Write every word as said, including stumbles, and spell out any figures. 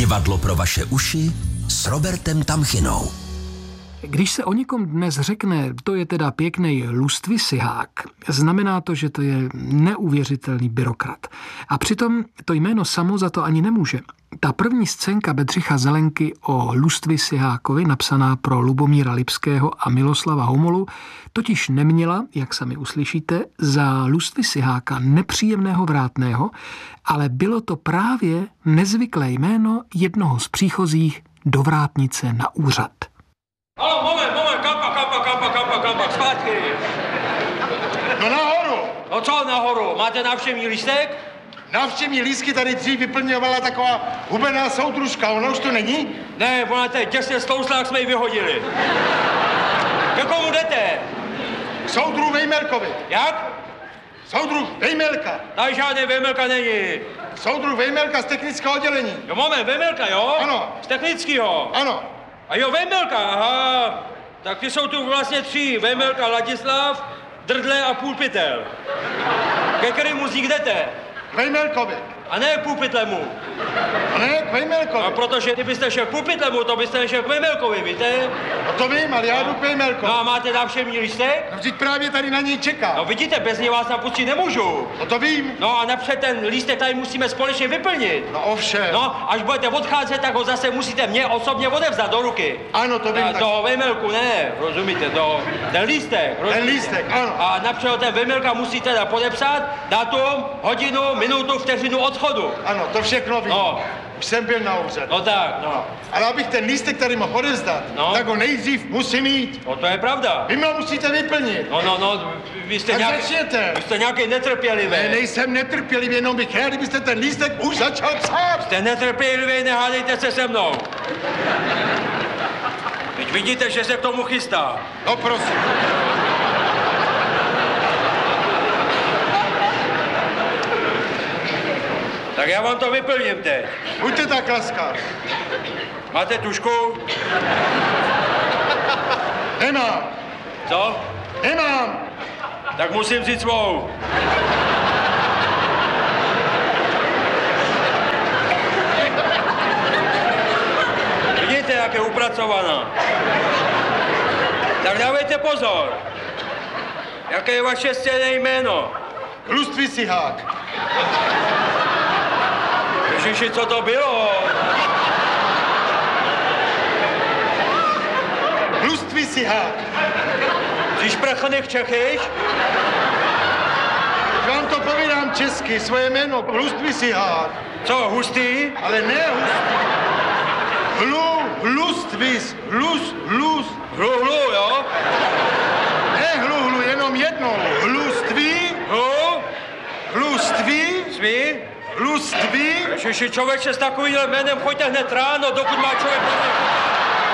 Divadlo pro vaše uši s Robertem Tamchinou. Když se o někom dnes řekne, to je teda pěkný lustvisihák, znamená to, že to je neuvěřitelný byrokrat. A přitom to jméno samo za to ani nemůže. Ta první scénka Bedřicha Zelenky o Lustvisihákovi, napsaná pro Lubomíra Lipského a Miloslava Homolu, totiž neměla, jak sami uslyšíte, za Lustvisiháka nepříjemného vrátného, ale bylo to právě nezvyklé jméno jednoho z příchozích do vrátnice na úřad. Halo, moment, moment, kampa, kampa, kampa, kampa, kampa, zpátky. No nahoru. No co nahoru, máte návštěvní lístek? Návštěvní lístky tady dřív vyplňovala taková hubená soudružka, ona už to není? Ne, ona teď těsně stlousla, jak jsme ji vyhodili. Ke komu jdete? K soudru Vejmelkovi. Jak? Soudru Vejmelka. Tady žádný Vejmelka není. Soudru Vejmelka z technického oddělení. Jo, moment, Vejmelka, jo? Ano. Z technického? Ano. A jo, Vejmelka, aha. Tak ty jsou tu vlastně tři. Vejmelka, Ladislav, Drdle a Půlpytel. Ke kterému z nich jdete? K Vejmelkovi. A ne k Půlpytlemu. A ne, k Vejmelkovi. A protože kdybyste šel k Půlpytlemu, to byste šel k Vejmelkovi, víte? No to vím, ale já jdu k Vejmelkovi. No a máte návštěvní lístek? No vždyť právě tady na něj čeká. No vidíte, bez něj vás napustit nemůžu. No to vím. No a napřed ten lístek tady musíme společně vyplnit. No ovšem. No, až budete odcházet, tak ho zase musíte mě osobně odevzdat do ruky. Ano, to vím. A tak... do Vejmelku, ne, rozumíte, do, ten lístek, rozumíte? Ten lístek, ano. A napřed ten Vejmelka musíte teda podepsat, datum, hodinu, minutu, vteřinu odchodu. Ano, to všechno vím. No. Už jsem byl na úřadu. No tak, no. Ale abych ten lístek tady mohl odevzdat, No. tak ho nejdřív musím mít. No to je pravda. Vy mě musíte vyplnit. No, no, no, vy jste Tak nějaký... začněte. Vy jste nějaký netrpělivý. Ne, nejsem netrpělivý, jenom bych rád, kdybyste ten lístek už začal psát. Jste netrpělivý, nehádejte se se mnou. Teď vidíte, že se k tomu chystá. No prosím. Tak já vám to vyplním teď. Buďte tak laskav. Máte tušku? Nemám. Co? Nemám. Tak musím vzít svou. Vidíte, jak je upracovaná. Tak dávejte pozor. Jaké je vaše scénné jméno? Lustvisichák. Ježiši, co to bylo? Lustvisichák. Jsi šprchaných Čechyš? Vám to povídám česky, svoje jméno Lustvisichák. Co, hustý? Ale ne hustý. Hlu, hlustvis, hlus, hlus. Hlu, hlu, jo? Ne hlu, hlu, jenom jednou. Hluství, Hlu? hluství, Svý? hluství. Ježiši, člověče, s takovým jménem choďte hned ráno, dokud má člověk...